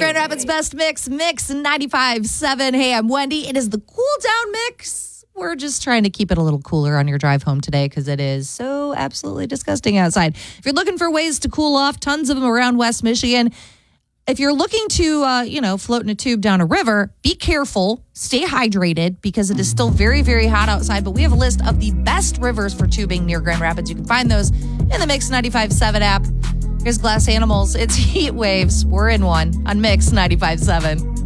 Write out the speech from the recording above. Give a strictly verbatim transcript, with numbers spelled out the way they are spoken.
Grand Rapids Best Mix, Mix ninety-five point seven. Hey, I'm Wendy. It is the cool down mix. We're just trying to keep it a little cooler on your drive home today because it is so absolutely disgusting outside. If you're looking for ways to cool off, tons of them around West Michigan. If you're looking to, uh, you know, float in a tube down a river, be careful, stay hydrated because it is still very, very hot outside. But we have a list of the best rivers for tubing near Grand Rapids. You can find those in the Mix ninety-five point seven app. Here's Glass Animals. It's Heat Waves. We're in one on Mix ninety-five point seven.